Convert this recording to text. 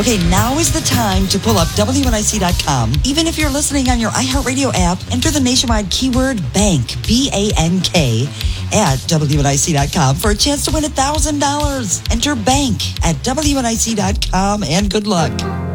Okay, now is the time to pull up WNIC.com. Even if you're listening on your iHeartRadio app, enter the nationwide keyword BANK, B-A-N-K, at WNIC.com for a chance to win $1,000. Enter BANK at WNIC.com and good luck.